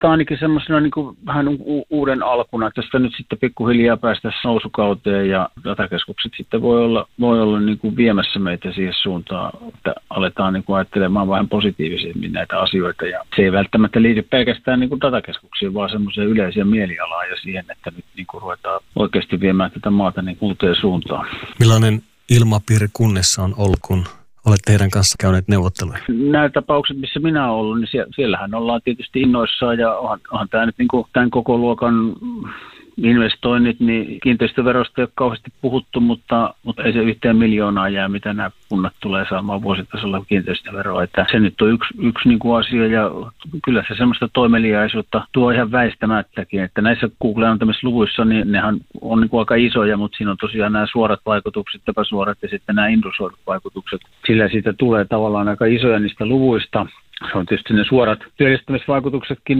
tämä ainakin semmoisena niin kuin vähän uuden alkuna, että tästä nyt sitten pikkuhiljaa päästä nousukauteen ja datakeskukset sitten voi olla niin kuin viemässä meitä siihen suuntaan, että aletaan niin kuin ajattelemaan vähän positiivisemmin näitä asioita ja se ei välttämättä liity pelkästään niin kuin datakeskuksiin, vaan semmoiseen yleiseen mielialaan ja siihen, että nyt niin kuin ruvetaan oikeasti viemään tätä maata niin uuteen suuntaan. Millainen ilmapiiri kunnissa on ollut, kun olette heidän kanssa käyneet neuvotteluja? Nämä tapaukset, missä minä olen ollut, niin siellähän ollaan tietysti innoissaan ja onhan tämä nyt niin kuin tämän koko luokan investoinnit, niin kiinteistöverosta ei ole kauheasti puhuttu, mutta ei se 1 miljoonaa jää, mitä nämä kunnat tulee saamaan vuositasolla kiinteistöveroa. Että se nyt on yksi niin kuin asia ja kyllä se semmoista toimeliaisuutta tuo ihan väistämättäkin, että näissä Googlen antamissa luvuissa, niin nehän on niin kuin aika isoja, mutta siinä on tosiaan nämä suorat vaikutukset, epäsuorat ja sitten nämä indusoidut vaikutukset. Sillä siitä tulee tavallaan aika isoja niistä luvuista. Se on tietysti ne suorat työllistämisvaikutuksetkin,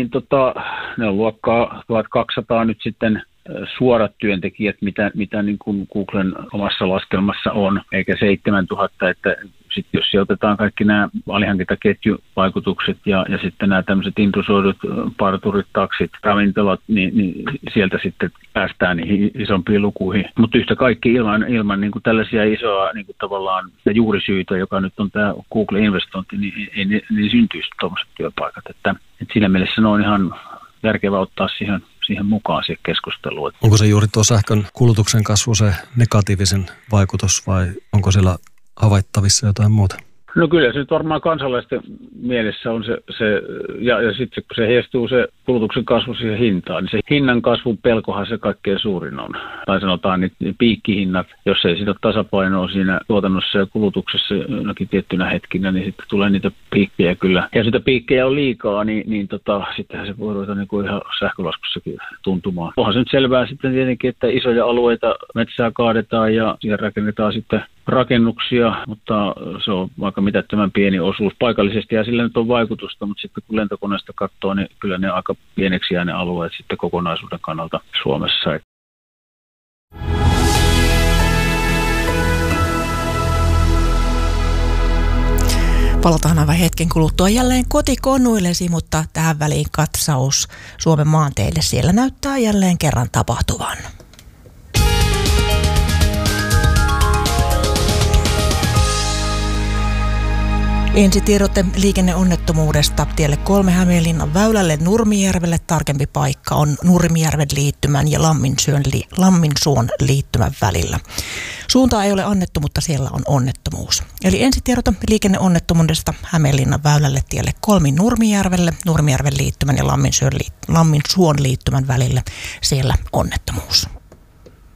ne on luokkaa 1200 nyt sitten suorat työntekijät, mitä niin kuin Googlen omassa laskelmassa on, eikä 7000, että sitten jos otetaan kaikki nämä alihankintaketjuvaikutukset ja sitten nämä tämmöiset indusoidut parturit, taksit, ravintolat, niin sieltä sitten päästään niihin isompiin lukuihin. Mutta yhtä kaikki ilman niin kuin tällaisia isoa niin kuin tavallaan juurisyitä, joka nyt on tämä Google-investointi, niin ei niin syntyisi tuommoiset työpaikat. Että siinä mielessä ne on ihan järkevää ottaa siihen mukaan siihen keskusteluun. Onko se juuri tuo sähkön kulutuksen kasvu se negatiivisen vaikutus vai onko siellä havaittavissa jotain muuta? No kyllä se nyt varmaan kansalaisten mielessä on se ja sitten kun se heijastuu se kulutuksen kasvu siihen hintaan, niin se hinnan kasvun pelkohan se kaikkein suurin on. Tai sanotaan niin piikkihinnat, jos ei sitä ole tasapainoa siinä tuotannossa ja kulutuksessa jonakin tiettynä hetkinä, niin sitten tulee niitä piikkejä kyllä. Ja sitä piikkejä on liikaa, niin sittenhän se voi ruveta niin kuin ihan sähkölaskussakin tuntumaan. Onhan se nyt selvää sitten tietenkin, että isoja alueita metsää kaadetaan ja siihen rakennetaan sitten rakennuksia, mutta se on aika mitättömän pieni osuus paikallisesti ja sillä nyt on vaikutusta, mutta sitten kun lentokoneesta katsoo, niin kyllä ne aika pieneksi jää ne alueet sitten kokonaisuuden kannalta Suomessa. Palataan aivan hetken kuluttua jälleen kotikonnuillesi, mutta tähän väliin katsaus Suomen maanteille. Siellä näyttää jälleen kerran tapahtuvan. Ensitiedote liikenneonnettomuudesta tielle 3 Hämeenlinnan väylälle Nurmijärvelle. Tarkempi paikka on Nurmijärven liittymän ja Lamminsuon liittymän välillä. Suuntaa ei ole annettu, mutta siellä on onnettomuus. Eli ensitiedote liikenneonnettomuudesta Hämeenlinnan väylälle tielle 3 Nurmijärvelle, Nurmijärven liittymän ja Lamminsuon liittymän välille. Siellä onnettomuus.